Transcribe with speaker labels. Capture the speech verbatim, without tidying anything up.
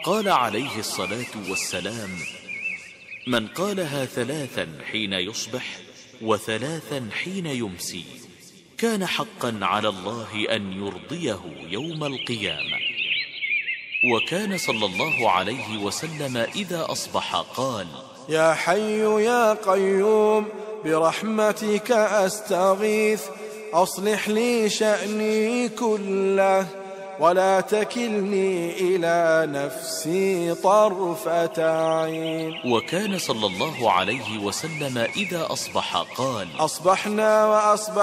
Speaker 1: قال عليه الصلاة والسلام: من قالها ثلاثا حين يصبح وثلاثا حين يمسي كان حقا على الله أن يرضيه يوم القيامة. وكان صلى الله عليه وسلم إذا أصبح قال:
Speaker 2: يا حي يا قيوم برحمتك أستغيث، أصلح لي شأني كله ولا تكلني إلى نفسي طرفة عين.
Speaker 1: وكان صلى الله عليه وسلم إذا أصبح قال:
Speaker 2: أصبحنا وأصبح